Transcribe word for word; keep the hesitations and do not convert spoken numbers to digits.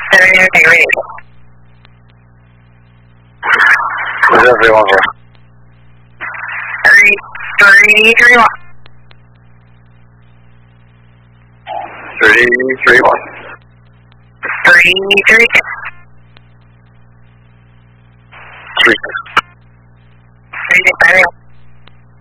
seven, okay, ready. Is that three one four? Three, three, three, one. Three, three, one. Three, three, two.